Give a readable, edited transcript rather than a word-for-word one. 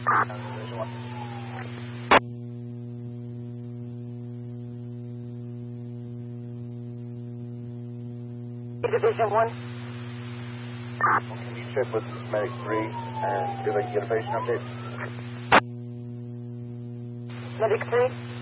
Division 1. Division 1. Can you check with Medic 3 and see if I can get a patient update? Medic 3.